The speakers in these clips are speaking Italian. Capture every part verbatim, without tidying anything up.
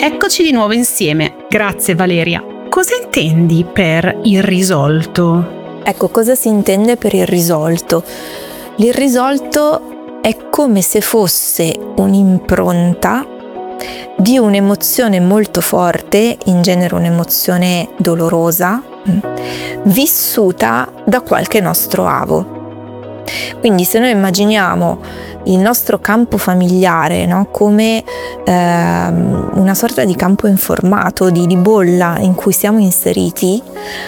Eccoci di nuovo insieme. Grazie Valeria. Cosa intendi per irrisolto? Ecco, cosa si intende per irrisolto? L'irrisolto è come se fosse un'impronta di un'emozione molto forte, in genere un'emozione dolorosa, vissuta da qualche nostro avo. Quindi se noi immaginiamo il nostro campo familiare, no, come ehm, una sorta di campo informato, di, di bolla in cui siamo inseriti,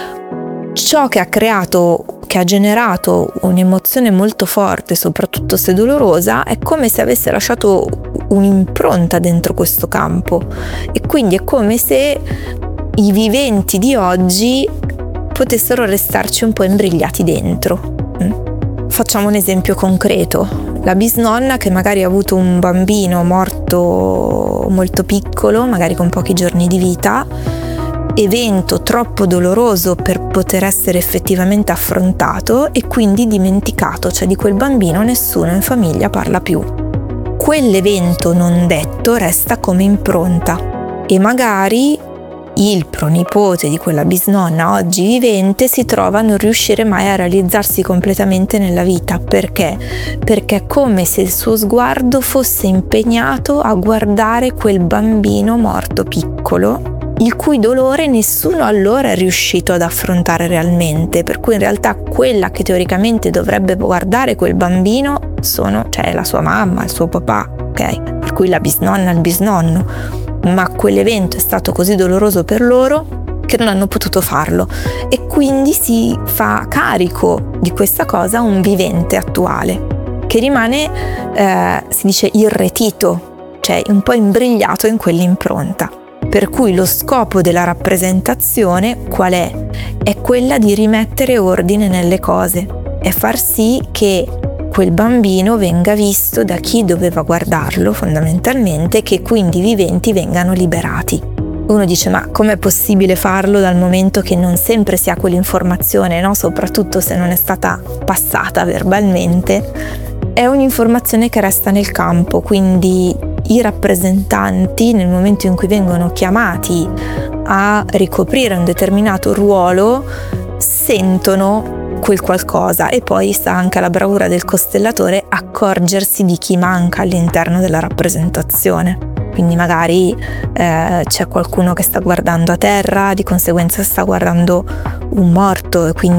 ciò che ha creato, che ha generato un'emozione molto forte, soprattutto se dolorosa, è come se avesse lasciato un'impronta dentro questo campo, e quindi è come se i viventi di oggi potessero restarci un po' imbrigliati dentro. Facciamo un esempio concreto: la bisnonna che magari ha avuto un bambino morto molto piccolo, magari con pochi giorni di vita, evento troppo doloroso per poter essere effettivamente affrontato e quindi dimenticato, cioè di quel bambino nessuno in famiglia parla più. Quell'evento non detto resta come impronta e magari il pronipote di quella bisnonna oggi vivente si trova a non riuscire mai a realizzarsi completamente nella vita. Perché? Perché è come se il suo sguardo fosse impegnato a guardare quel bambino morto piccolo, il cui dolore nessuno allora è riuscito ad affrontare realmente, per cui in realtà quella che teoricamente dovrebbe guardare quel bambino sono, cioè la sua mamma, il suo papà, ok? Per cui la bisnonna, il bisnonno. Ma quell'evento è stato così doloroso per loro che non hanno potuto farlo, e quindi si fa carico di questa cosa un vivente attuale che rimane, eh, si dice, irretito, cioè un po' imbrigliato in quell'impronta. Per cui lo scopo della rappresentazione qual è? È quella di rimettere ordine nelle cose e far sì che quel bambino venga visto da chi doveva guardarlo fondamentalmente, che quindi i viventi vengano liberati. Uno dice: ma com'è possibile farlo dal momento che non sempre si ha quell'informazione, no? Soprattutto se non è stata passata verbalmente. È un'informazione che resta nel campo, quindi i rappresentanti nel momento in cui vengono chiamati a ricoprire un determinato ruolo sentono quel qualcosa, e poi sta anche alla bravura del costellatore accorgersi di chi manca all'interno della rappresentazione. Quindi magari eh, c'è qualcuno che sta guardando a terra, di conseguenza sta guardando un morto, e quindi